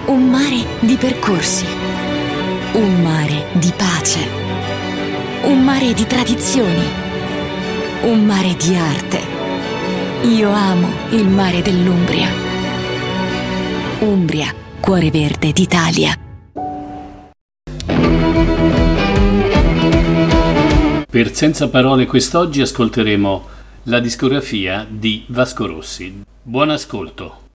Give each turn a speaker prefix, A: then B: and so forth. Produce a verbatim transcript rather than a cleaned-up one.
A: Un mare di percorsi, un mare di pace, un mare di tradizioni, un mare di arte. Io amo il mare dell'Umbria. Umbria, cuore verde d'Italia.
B: Per Senza Parole quest'oggi ascolteremo la discografia di Vasco Rossi. Buon ascolto.